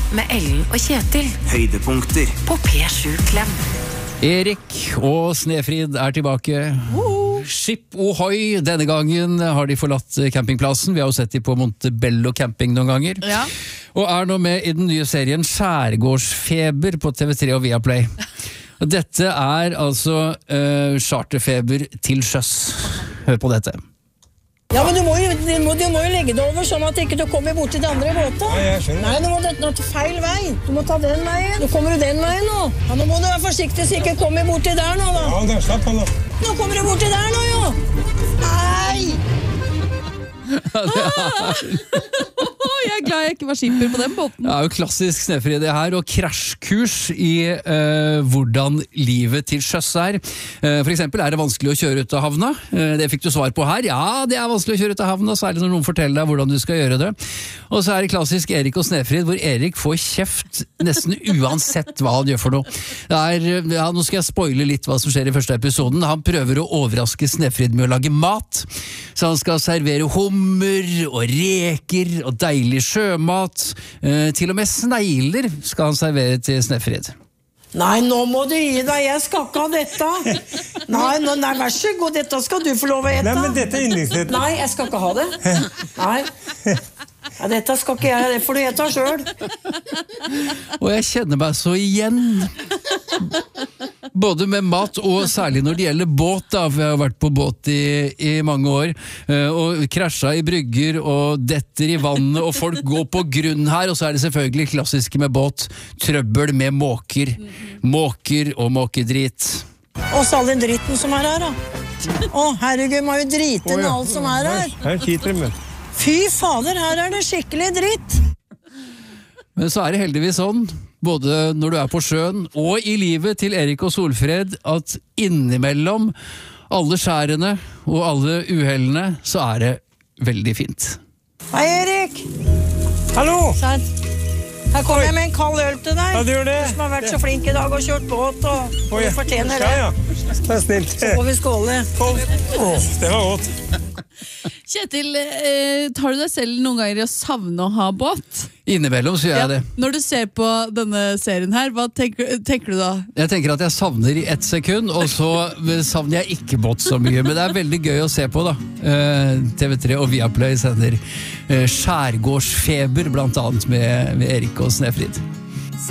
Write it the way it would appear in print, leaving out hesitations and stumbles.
med Ellen og Kjetil. Høydepunkter På P7 Klem. Erik og Snefrid tilbake. Skip ohoi, denne gangen har de forlatt campingplassen. Vi har jo sett de på Montebello camping noen ganger. Ja. Og nå med i den nye serien Skjærgårdsfeber på TV3 og Viaplay. Og dette altså charterfeber til sjøs. Hør på dette. Ja, men du må jo legge det over sånn at ikke du kommer bort til de andre båtene. Ja, jeg skjønner. Nei, du må ta feil vei. Du må ta den veien. Nå kommer du den veien nå. Ja, nå må du være forsiktig så ikke kommer bort til der nå da. Ja, det slapp han da. Nå kommer du bort til der nå, jo. Nei! Jeg glad jeg ikke var skipper på den båten. Det jo klassisk Snefrid det her, og krasjkurs i hvordan livet til sjøs For eksempel, det vanskelig å kjøre ut av havna? Det fikk du svar på her. Ja, det vanskelig å kjøre ut av havna, særlig når noen forteller deg hvordan du skal gjøre det. Og så det klassisk Erik og Snefrid, hvor Erik får kjeft nesten uansett hva han gjør for noe. Nå skal jeg spoile litt hva som skjer i første episoden. Han prøver å overraske Snefrid med å lage mat, så han skal servere hummer og reker og deilig sjømat. Til og med snegler skal han servere til Snefrid. Nei, nå må du gi deg. Jeg skal ikke ha dette. Nei, vær så god. Dette skal du få lov å ete. Nei, men dette yndlingsretten. Nei, jeg skal ikke ha det. Nei. Ja, dette skal ikke jeg. Det får du ete selv. Og jeg kjenner meg så igjen. Både med mat og særlig når det gjelder båt da, for jeg har vært på båt i mange år, og krasjet i brygger og detter i vannet, og folk går på grunn her, og så det selvfølgelig klassiske med båt, trøbbel med måker og måkedrit. Og så all den dritten som her da. Herregud, må jo drite inn alt som her. Her kiter det. Fy fader, her det skikkelig dritt. Men så det heldigvis sånn, både når du på sjøen og i livet til Erik og Solfred, at innimellom alle skjærene og alle uhellene, så det veldig fint. Hei, Erik! Hallo! Her kommer jeg med en kald øl til deg. Ja, du gjør det. Du som har vært så flink i dag og kjørt båt, og du fortjener det. Ja. Det snilt. Så får vi skåle. Det var godt. Kjetil, tar du deg selv noen ganger i å savne å ha båt? Innimellom så gjør jeg det. Når du ser på denne serien her, hva tenker du da? Jeg tenker at jeg savner i 1 sekund, og så savner jeg ikke båt så mye. Men det veldig gøy å se på da. TV3 og Viaplay sender Skjærgårdsfeber, blant annet med Erik og Snefrid.